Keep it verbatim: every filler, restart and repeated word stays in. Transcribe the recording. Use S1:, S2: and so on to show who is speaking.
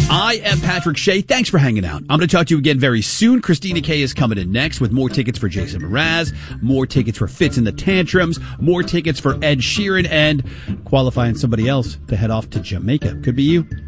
S1: I am Patrick Shea. Thanks for hanging out. I'm going to talk to you again very soon. Christina Kay is coming in next with more tickets for Jason Mraz, more tickets for Fitz and the Tantrums, more tickets for Ed Sheeran, and qualifying somebody else to head off to Jamaica. Could be you.